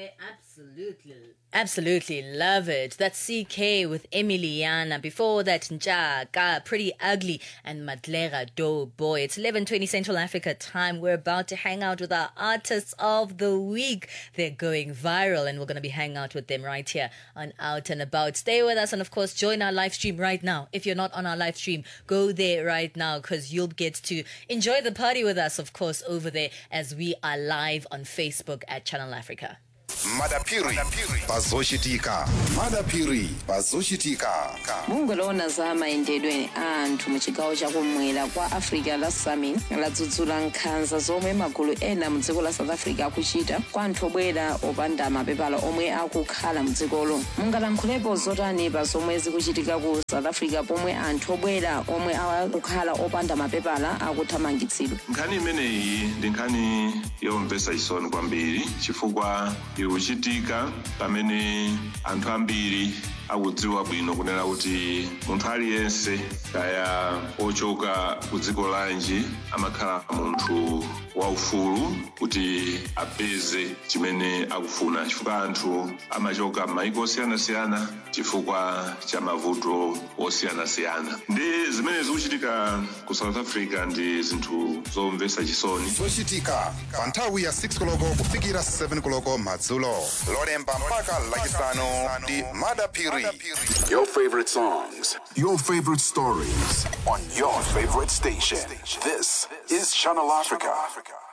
Absolutely love it. That's CK with Emiliana. Before that, Njaka, Pretty Ugly, and Madlera Do Boy. It's 11:20 Central Africa time. We're about to hang out with our artists of the week. They're going viral, and we're going to be hanging out with them right here on Out and About. Stay with us, and of course, join our live stream right now. If you're not on our live stream, go there right now, because you'll get to enjoy the party with us, of course, over there, as we are live on Facebook at Channel Africa. Madapiri bazoshitika. Madapiri bazoshitika. Mungolona za maendedwe anthu muchigawo chakumwera kwa Africa la Summit ladzudzula nkhanza zomwe magulu ena mudziko la South Africa akuchita kwa anthu obwera opanda mapepala omwe akukhala mudzikolo. Mungalankhulapo zotani pa zomwe zikuchitika ku South Africa pomwe anthu obwera omwe akukhala opanda mapepala akuthamangitsidwa. Nkhani imeneyi ndi nkhani yomvetsa chisoni kwambiri chifukwa ikuchitika pamene anthu ambiri akudziwa bwino kunena kuti munthu aliyense kaya ochoka ku dziko lanji amakhala munthu waufulu kuti apeze chimene akufuna, chifukwa anthu amachoka m'mayiko osiyanasiyana chifukwa cha mavuto osiyanasiyana. Ndi zimene zikuchitika ku South Africa ndi zinthu zomvetsa chisoni. Zochitika pa nthawi ya 6 koloko kufikira 7 koloko madzulo. Lolemba mpaka lachisanu ndi Madapiri. Your favorite songs, your favorite stories on your favorite station. This is Channel Africa.